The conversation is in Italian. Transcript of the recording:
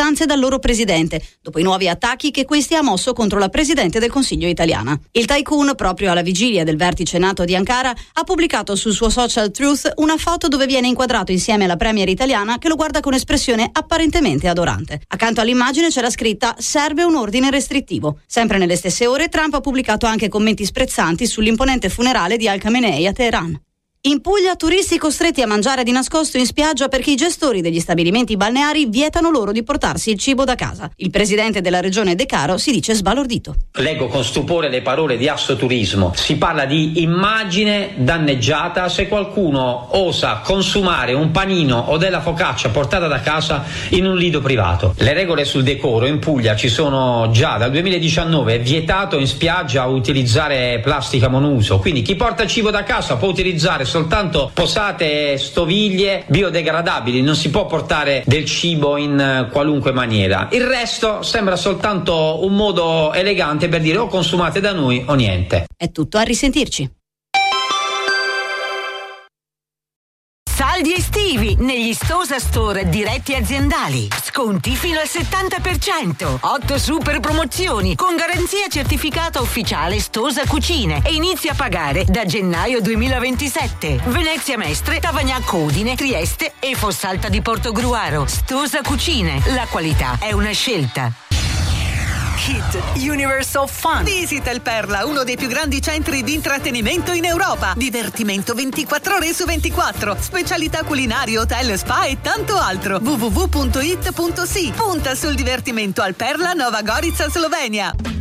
speranze dal loro presidente, dopo i nuovi attacchi che questi ha mosso contro la presidente del Consiglio italiana. Il tycoon, proprio alla vigilia del vertice NATO di Ankara, ha pubblicato sul suo social Truth una foto dove viene inquadrato insieme alla premier italiana che lo guarda con espressione apparentemente adorante. Accanto all'immagine c'era scritta "Serve un ordine restrittivo". Sempre nelle stesse ore Trump ha pubblicato anche commenti sprezzanti sull'imponente funerale di Al Khamenei a Teheran. In Puglia, turisti costretti a mangiare di nascosto in spiaggia perché i gestori degli stabilimenti balneari vietano loro di portarsi il cibo da casa. Il presidente della regione De Caro si dice sbalordito. Leggo con stupore le parole di Assoturismo. Si parla di immagine danneggiata se qualcuno osa consumare un panino o della focaccia portata da casa in un lido privato. Le regole sul decoro in Puglia ci sono già dal 2019, è vietato in spiaggia utilizzare plastica monouso, quindi chi porta il cibo da casa può utilizzare soltanto posate, stoviglie biodegradabili, non si può portare del cibo in qualunque maniera. Il resto sembra soltanto un modo elegante per dire o consumate da noi o niente. È tutto, a risentirci. Saldi estivi negli Stosa Store diretti aziendali. Sconti fino al 70%. 8 super promozioni con garanzia certificata ufficiale Stosa Cucine e inizia a pagare da gennaio 2027. Venezia Mestre, Tavagnacco Udine, Trieste e Fossalta di Portogruaro. Stosa Cucine. La qualità è una scelta. Hit Universal Fun. Visita il Perla, uno dei più grandi centri di intrattenimento in Europa. Divertimento 24 ore su 24. Specialità culinarie, hotel, spa e tanto altro. www.it.si. Punta sul divertimento al Perla, Nova Gorica, Slovenia.